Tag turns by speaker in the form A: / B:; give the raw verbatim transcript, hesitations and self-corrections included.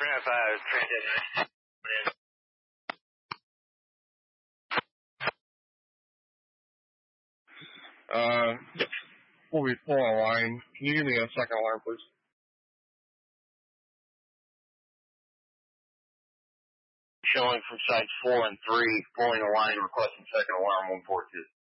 A: three nine five, transit.
B: Uh, we'll be full on line. Can you give me a second alarm, please?
A: Showing from sites four and three, pulling a line, requesting second alarm one four two.